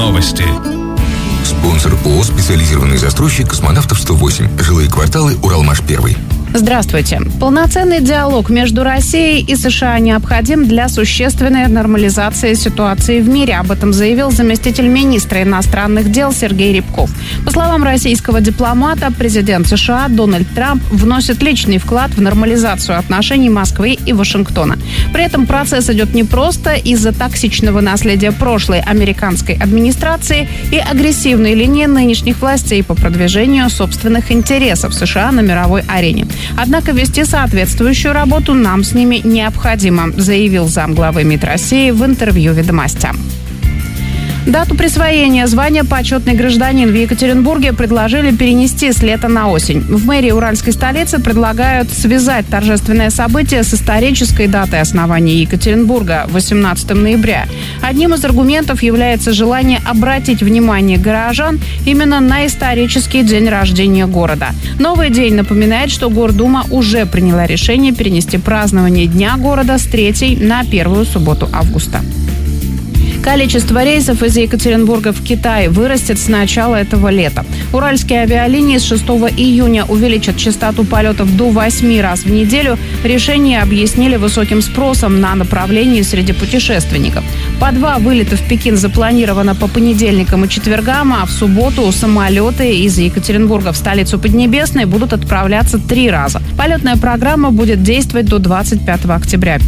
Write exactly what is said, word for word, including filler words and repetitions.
Новости. Спонсор ООО «Специализированный застройщик Космонавтов сто восемь». Жилые кварталы «Уралмаш-один». Здравствуйте. Полноценный диалог между Россией и США необходим для существенной нормализации ситуации в мире. Об этом заявил заместитель министра иностранных дел Сергей Рябков. По словам российского дипломата, президент США Дональд Трамп вносит личный вклад в нормализацию отношений Москвы и Вашингтона. При этом процесс идет не просто из-за токсичного наследия прошлой американской администрации и агрессивной линии нынешних властей по продвижению собственных интересов США на мировой арене. Однако вести соответствующую работу нам с ними необходимо, заявил замглавы МИД России в интервью «Ведомостям». Дату присвоения звания «Почетный гражданин» в Екатеринбурге предложили перенести с лета на осень. В мэрии уральской столицы предлагают связать торжественное событие с исторической датой основания Екатеринбурга – восемнадцатого ноября. Одним из аргументов является желание обратить внимание горожан именно на исторический день рождения города. Новый день напоминает, что Гордума уже приняла решение перенести празднование Дня города с третьей на первую субботу августа. Количество рейсов из Екатеринбурга в Китай вырастет с начала этого лета. Уральские авиалинии с шестого июня увеличат частоту полетов до восьми раз в неделю. Решение объяснили высоким спросом на направлении среди путешественников. По два вылета в Пекин запланировано по понедельникам и четвергам, а в субботу самолеты из Екатеринбурга в столицу Поднебесной будут отправляться три раза. Полетная программа будет действовать до двадцать пятого октября.